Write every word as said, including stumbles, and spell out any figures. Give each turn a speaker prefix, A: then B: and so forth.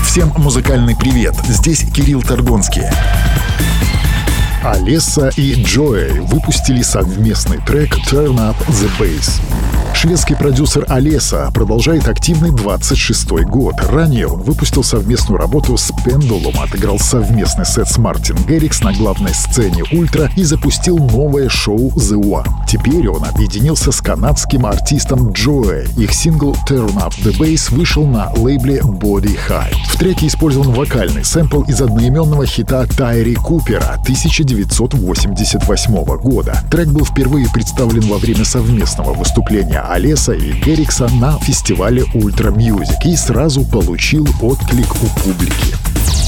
A: Всем музыкальный привет, здесь Кирилл Торгонский. Алесса и Джоэй выпустили совместный трек «Turn Up The Bass». Шведский продюсер Алесса продолжает активный двадцать шестой год. Ранее он выпустил совместную работу с Pendulum, отыграл совместный сет с Мартин Гэррикс на главной сцене Ультра и запустил новое шоу The One. Теперь он объединился с канадским артистом Джоэй. Их сингл «Turn Up The Bass» вышел на лейбле Body High. В треке использован вокальный сэмпл из одноименного хита Тайри Купера тысяча девятьсот восемьдесят восьмого года. Трек был впервые представлен во время совместного выступления Алесса и Гэррикса на фестивале Ultra Music и сразу получил отклик у публики.